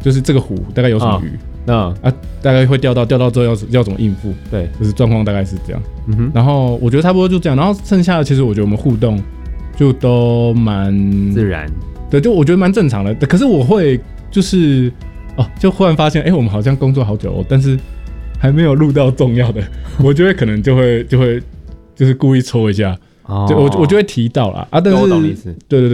就是这个湖大概有什么鱼，大概会钓到之后要怎么应付， 对， 就是状况大概是这样。然后我觉得差不多就这样，然后剩下的其实我觉得我们互动就都蛮自然， 对，就我觉得蛮正常的。可是我会就是就忽然发现，我们好像工作好久哦，但是还没有录到重要的，我就会可能就会就是故意戳一下，就我就会提到啦但是我懂意思， 对对对。